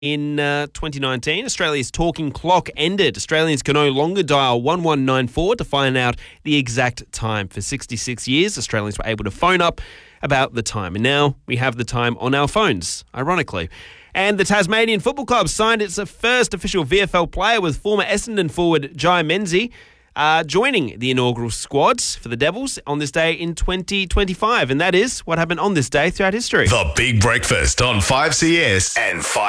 In 2019, Australia's talking clock ended. Australians can no longer dial 1194 to find out the exact time. For 66 years, Australians were able to phone up about the time. And now we have the time on our phones, ironically. And the Tasmanian Football Club signed its first official VFL player with former Essendon forward Jai Menzies joining the inaugural squads for the Devils on this day in 2025. And that is what happened on this day throughout history. The Big Breakfast on 5CS and 5